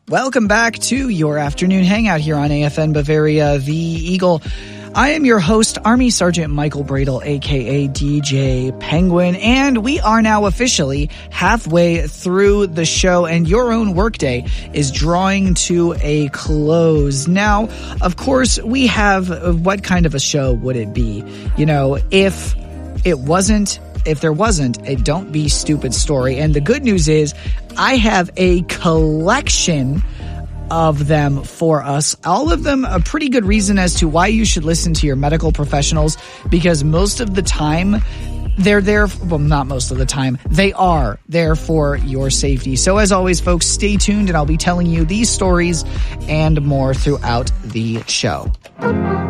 Welcome back to your afternoon hangout here on AFN Bavaria, the Eagle. I am your host, Army Sergeant Michael Bradle, a.k.a. DJ Penguin, and we are now officially halfway through the show, and your own workday is drawing to a close. Now, of course, we have, what kind of a show would it be? You know, if there wasn't a Don't Be Stupid story. And the good news is I have a collection of them for us. All of them a pretty good reason as to why you should listen to your medical professionals, because most of the time they're there. Well, not most of the time. They are there for your safety. So as always, folks, stay tuned and I'll be telling you these stories and more throughout the show.